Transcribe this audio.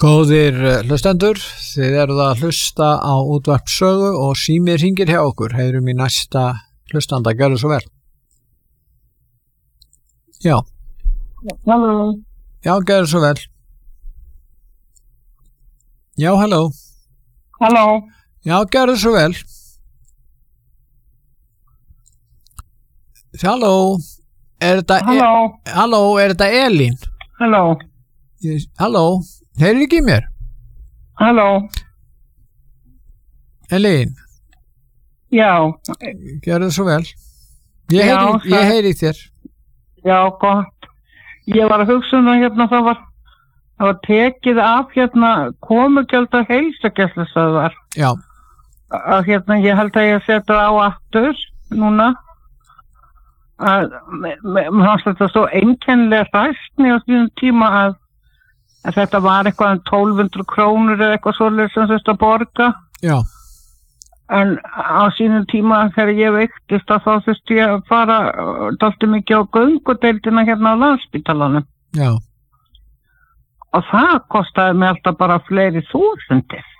Góðir hlustendur, þið eruð að hlusta á útvarp Sögu og sími hringir hjá okkur. Heyrum í næsta hlustanda, gjörðu svo vel. Já. Halló. Já, gjörðu svo vel. Já, halló. Halló. Já, gjörðu svo vel. Halló. Halló, er þetta Elín? Halló. Halló. Heyrir ekki í mér? Halló. Elín. Já. Gjörðu svo vel. Ég heyri þér. Já, gott. Ég var að hugsa hérna, það var tekið af komugjöld að heilsugæslustöðvar. Já. Að ég held að ég setja á aftur núna. Mér fannst þetta svo einkennilega hræstni á sínum tíma að þetta var eitthvað 1200 krónur eða eitthvað svoleiðis sem þurfti að borga. Já. En á sínum tíma þegar ég veiktist þá þurfti ég að fara dálítið mikið á göngudeildina hérna á Landspítalanum. Já. Og það kostaði mig alltaf bara fleiri þúsundir.